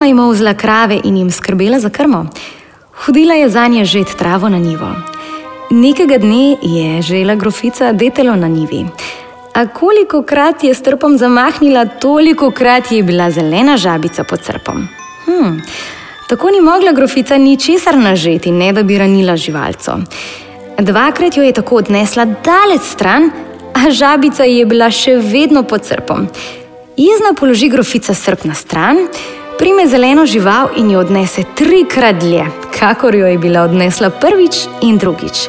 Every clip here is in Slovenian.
je molzla krave in jim skrbela za krmo. Hodila je zanje žet travo na njivo. Nekega dne je žela grofica detelo na njivi. A kolikokrat je s trpom zamahnila, tolikokrat je bila zelena žabica pod srpom. Tako ni mogla grofica ničesar nažeti, ne da bi ranila živalco. Dvakrat jo je tako odnesla daleč stran, a žabica je bila še vedno pod srpom. Jezna položi grofica srp na stran, prime zeleno žival in jo odnese 3-krat dlje, kakor jo je bila odnesla prvič in drugič.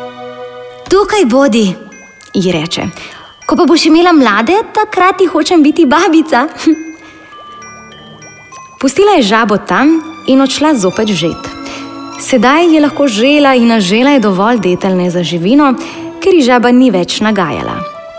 Tukaj bodi, ji reče. Ko pa boš imela mlade, takrat ti hočem biti babica. Pustila je žabo tam in odšla zopet žet. Sedaj je lahko žela in nažela je dovolj detelne za živino, ker ji žaba ni več nagajala.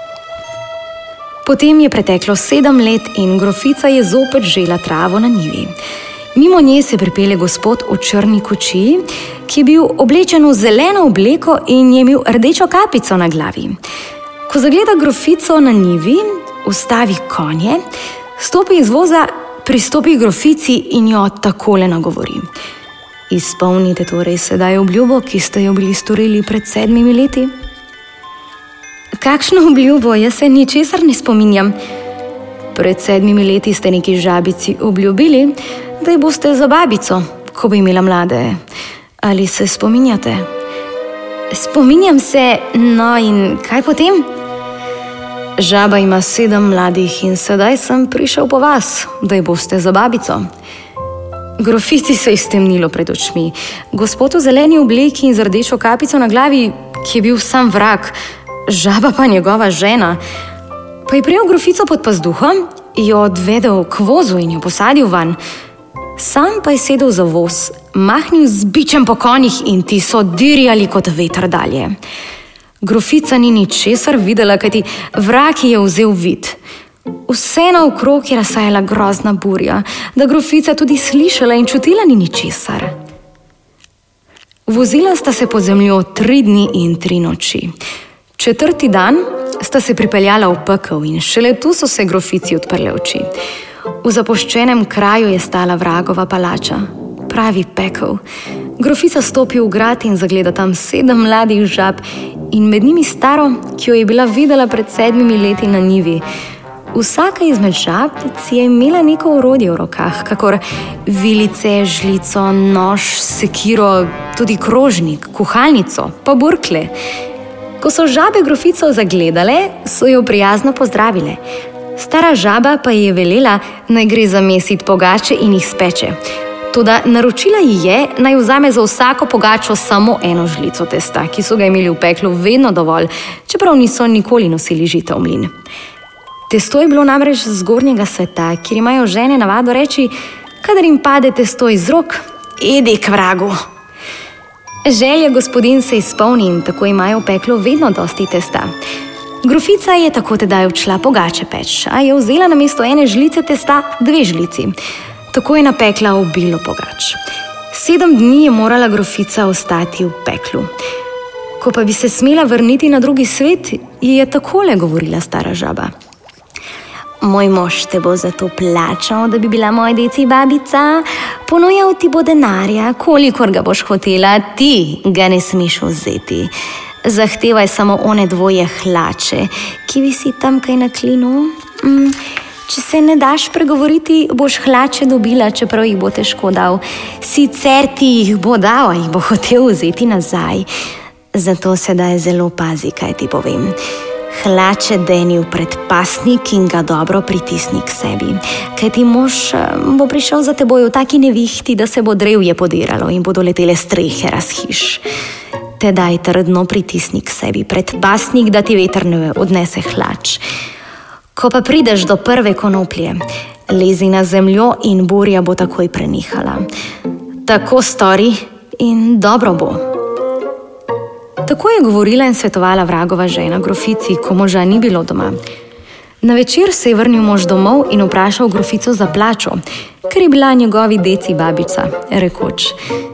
Potem je preteklo 7 let in grofica je zopet žela travo na njivi. Mimo nje se pripelje gospod v črni kočiji, ki je bil oblečen v zeleno obleko in je imel rdečo kapico na glavi. Ko zagleda grofico na njivi, ustavi konje, stopi iz voza, pristopi k grofici in jo takole nagovori. Izpolnite torej sedaj obljubo, ki ste jo bili storili pred 7 leti? Kakšno obljubo? Jaz se ničesar ne spominjam. Pred 7 leti ste neki žabici obljubili, da ji boste za babico, ko bo imela mlade. Ali se spominjate? Spominjam se, no in kaj potem? Žaba ima 7 mladih in sedaj sem prišel po vas, da ji boste za babico. Grofici se je stemnilo pred očmi. Gospod v zeleni obleki in z rdečo kapico na glavi, ki je bil sam vrag, žaba pa njegova žena, pa je prijel grofico pod pazduhom, jo odvedel k vozu in jo posadil van. Sam pa je sedel za voz, mahnil z bičem po konjih in ti so dirjali kot veter dalje. Grofica ni ničesar videla, kajti vrag je vzel vid. Vse naokrog je razsajala grozna burja, da grofica tudi slišala in čutila ni ničesar. Vozila sta se pod zemljo 3 dni in 3 noči. 4. dan sta se pripeljala v pekel in šele tu so se grofici odprle oči. V zapuščenem kraju je stala vragova palača, pravi pekel. Grofica stopi v grad in zagleda tam 7 mladih žab in med njimi staro, ki jo je bila videla pred 7 leti na njivi. Vsaka izmed žabic je imela neko orodje v rokah, kakor vilice, žlico, nož, sekiro, tudi krožnik, kuhalnico, pa burkle. Ko so žabe grofico zagledale, so jo prijazno pozdravile. Stara žaba pa je velela, naj gre zamesit pogače in jih speče. Toda naročila ji je, naj vzame za vsako pogačo samo 1 žlico testa, ki so ga imeli v peklu vedno dovolj, čeprav niso nikoli nosili žita v mlin. Testo je bilo namreč z zgornjega sveta, kjer imajo žene navado reči, kadar jim pade testo iz rok, idi k vragu. Želja gospodin se izpolni in tako imajo v peklu vedno dosti testa. Grofica je tako tedaj odšla pogače peč, a je vzela namesto 1 žlice testa 2 žlici. Tako je napekla obilo pogač. 7 dni je morala grofica ostati v peklu. Ko pa bi se smela vrniti na drugi svet, ji je takole govorila stara žaba. Moj mož te bo zato plačal, da bi bila moja deci babica. Ponujal ti bo denarja, kolikor ga boš hotela, ti ga ne smeš vzeti. Zahtevaj samo one 2 hlače, ki visi tamkaj na klinu. Če se ne daš pregovoriti, boš hlače dobila, čeprav jih bo težko dal. Sicer ti jih bo dal, a jih bo hotel vzeti nazaj. Zato sedaj zelo pazi, kaj ti povem. Hlače deni v predpasnik in ga dobro pritisni k sebi. Kajti mož bo prišel za teboj v taki nevihti, da se bo drevje podiralo in bodo letele strehe razhiš. Tedaj trdno pritisni k sebi predpasnik, da ti veter ne odnese hlač. Ko pa prideš do prve konoplje, lezi na zemljo in burja bo takoj prenehala. Tako stori in dobro bo. Tako je govorila in svetovala vragova žena grofici, ko moža ni bilo doma. Na večer se je vrnil mož domov in vprašal grofico za plačo, ker je bila njegovi deci babica, rekoč: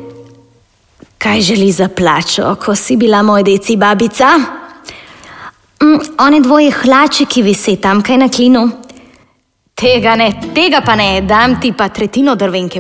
Kaj želi za plačo, ko si bila moj deci babica? One 2 hlače, ki visi tamkaj na klinu. Tega ne, tega pa ne, dam ti pa 1/3 drvenke